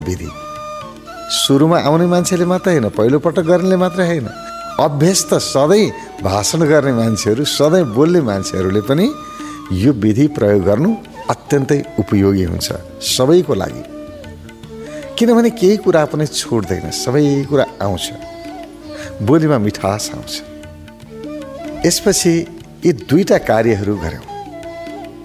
विधि सुरुमा आउने मान्छेले मात्र होइन, पहिलोपटक गर्नेले मात्र होइन, अभ्यस्त सधैँ भाषण गर्ने मान्छेहरू, सधैँ बोल्ने मान्छेहरूले पनि यो विधि प्रयोग गर्नु अत्यन्तै उपयोगी हुन्छ सबैको लागि। किनभने केही कुरा पनि छोड्दैन, सबै कुरा आउँछ, बोलीमा मिठास आउँछ। यसपछि यी दुईटा कार्यहरू गऱ्यौँ।